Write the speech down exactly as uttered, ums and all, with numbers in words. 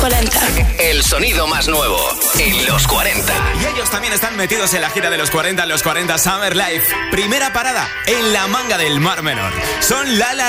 cuarenta. El sonido más nuevo en los cuarenta. Y ellos también están metidos en la gira de los cuarenta, los cuarenta Summer Life. Primera parada en la Manga del Mar Menor. Son La La